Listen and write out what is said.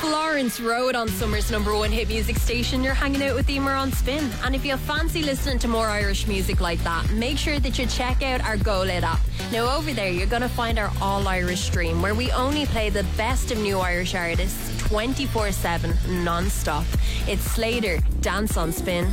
Lawrence Road on Summer's #1 hit music station. You're hanging out with Emer on Spin. And if you fancy listening to more Irish music like that, make sure that you check out our Go Lit app. Now over there you're going to find our All Irish stream, where we only play the best of new Irish artists 24/7 non-stop. It's Slater, Dance on Spin.